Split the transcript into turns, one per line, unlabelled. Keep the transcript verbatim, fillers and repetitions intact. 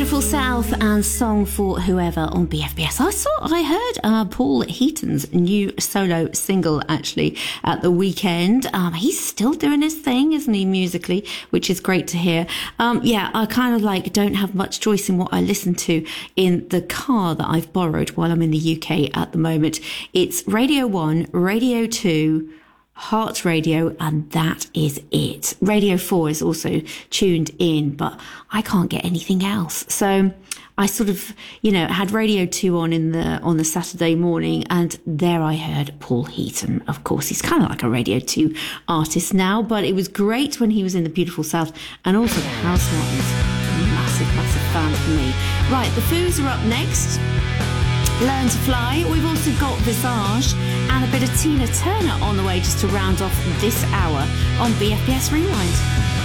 Beautiful South and Song for Whoever on B F B S. I saw, I heard uh, Paul Heaton's new solo single actually at the weekend. Um, he's still doing his thing, isn't he, musically, which is great to hear. Um, yeah, I kind of like don't have much choice in what I listen to in the car that I've borrowed while I'm in the U K at the moment. It's Radio one, Radio two, Heart Radio, and that is it. Radio four is also tuned in, but I can't get anything else. So I sort of, you know, had Radio two on in the on the Saturday morning, and there I heard Paul Heaton. Of course, he's kind of like a Radio two artist now, but it was great when he was in the Beautiful South, and also the Housewives. Massive, massive fan for me. Right, the Foos are up next. Learn to Fly. We've also got Visage and a bit of Tina Turner on the way just to round off this hour on B F B S Rewind.